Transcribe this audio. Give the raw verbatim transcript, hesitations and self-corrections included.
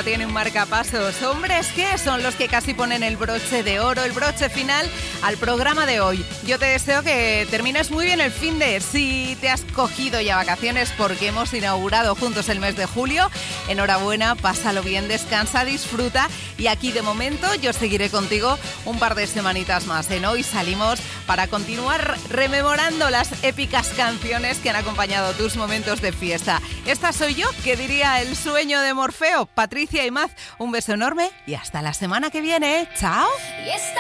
fiesta tiene un marcapasos. Hombres que son los que casi ponen el broche de oro, el broche final al programa de hoy. Yo te deseo que termines muy bien el fin de... Si te has cogido ya vacaciones porque hemos inaugurado juntos el mes de julio, enhorabuena, pásalo bien, descansa, disfruta. Y aquí de momento yo seguiré contigo un par de semanitas más. En Hoy Salimos para continuar rememorando las épicas canciones que han acompañado tus momentos de fiesta. Esta soy yo, que diría el sueño de Morfeo, Patricia Imaz. Un beso enorme y hasta la semana que viene. ¡Chao!